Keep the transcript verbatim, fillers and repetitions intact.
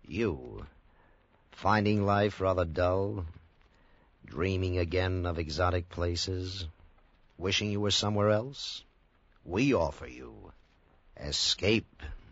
You, finding life rather dull, dreaming again of exotic places, wishing you were somewhere else? We offer you escape.